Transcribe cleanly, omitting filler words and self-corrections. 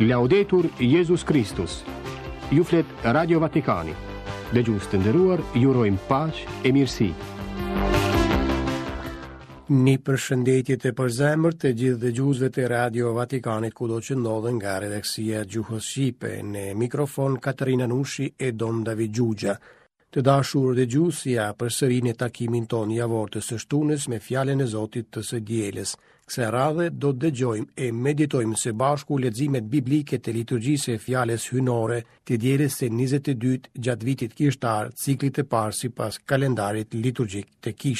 Laudetur Jesus Christus. Ju flet Radio Vatikani. Dëgjues të nderuar, ju urojmë paqë e mirësi. Një përshëndetje të përzemërt të gjithë dëgjuesve të Radio Vatikanit kudo që ndodhen nga redaksia e Gjuhës Shqipe. Në mikrofon Katarina Nushi e Don David Gjugja. Të dashur dëgjues, ja përsëri në takimin tonë javor të së shtunës me fjalën e Zotit të së dielës. Kësaj radhe do të dëgjojmë e meditojmë së bashku leximet biblike të liturgjisë e fjalës hynore të dielës së 22 gjatë vitit kishtar, ciklit të parë sipas kalendarit liturgjik të kishit.